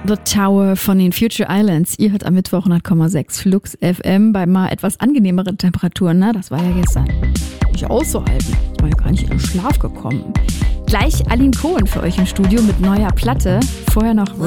The Tower von den Future Islands. Ihr hört am Mittwoch 100,6 Flux FM bei mal etwas angenehmeren Temperaturen. Ne? Das war ja gestern nicht auszuhalten. Ich war ja gar nicht in den Schlaf gekommen. Gleich Aline Cohen für euch im Studio mit neuer Platte. Vorher noch